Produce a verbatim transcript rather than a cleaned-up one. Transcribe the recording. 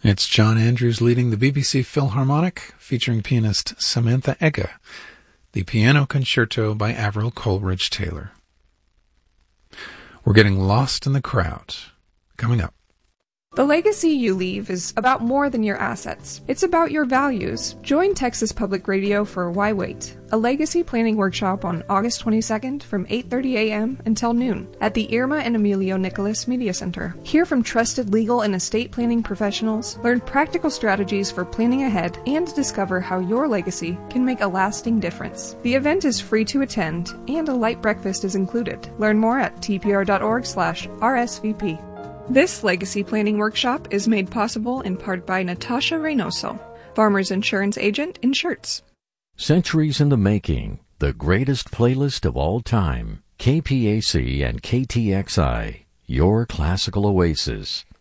It's John Andrews leading the B B C Philharmonic, featuring pianist Samantha Egge, the Piano Concerto by Avril Coleridge-Taylor. We're getting lost in the crowd. Coming up. The legacy you leave is about more than your assets. It's about your values. Join Texas Public Radio for Why Wait, a legacy planning workshop on August twenty-second from eight thirty a.m. until noon at the Irma and Emilio Nicholas Media Center. Hear from trusted legal and estate planning professionals, learn practical strategies for planning ahead, and discover how your legacy can make a lasting difference. The event is free to attend, and a light breakfast is included. Learn more at t p r dot org slash r s v p. This legacy planning workshop is made possible in part by Natasha Reynoso, Farmers Insurance Agent in Shirts. Centuries in the Making, the greatest playlist of all time. K P A C and K T X I, your classical oasis.